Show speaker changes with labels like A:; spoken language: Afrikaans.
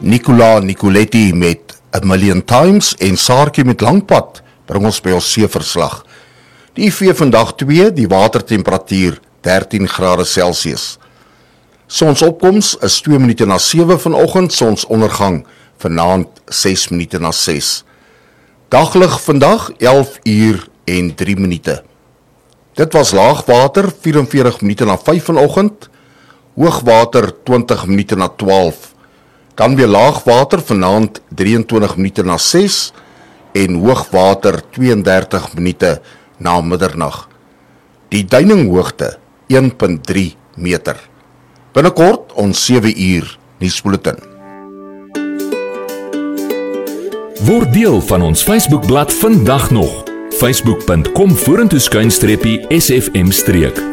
A: Nicola Nicoletti met A Million Times en Saartjie met Langpad bring ons by ons seeverslag. Die IV vandag 2, die watertemperatuur 13 grade Celsius. Sonsopkoms is 2 minute na 7 vanoggend, sonsondergang vanaand 6 minute na 6. Daglig vandag 11 uur en 3 minute. Dit was laagwater 44 minute na 5 vanoggend, hoogwater 20 minute na 12. Dan weer laagwater vanaand 23 minute na 6 en hoogwater 32 minute na middernag. Die duininghoogte 1.3 meter. Binnekort ons 7 uur nuusbulletin.
B: Word deel van ons Facebookblad vandag nog. Facebook.com/SFM-.